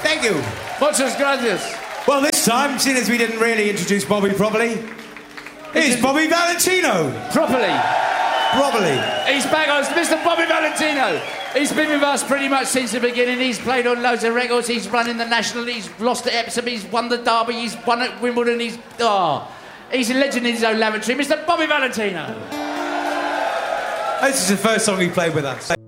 Thank you. Muchas gracias. Well, this time, seeing as we didn't really introduce Bobby properly, here's Bobby Valentino. Properly. He's back on. Mr. Bobby Valentino. He's been with us pretty much since the beginning. He's played on loads of records. He's run in the National. He's lost at Epsom. He's won the Derby. He's won at Wimbledon. He's a legend in his own lavatory. Mr. Bobby Valentino. This is the first song he played with us.